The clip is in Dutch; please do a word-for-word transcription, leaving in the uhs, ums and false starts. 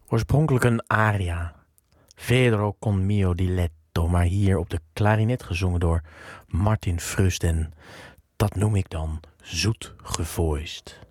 Oorspronkelijk een aria, Vedro con mio diletto, maar hier op de klarinet gezongen door Martin Frust en dat noem ik dan zoet gevoiced.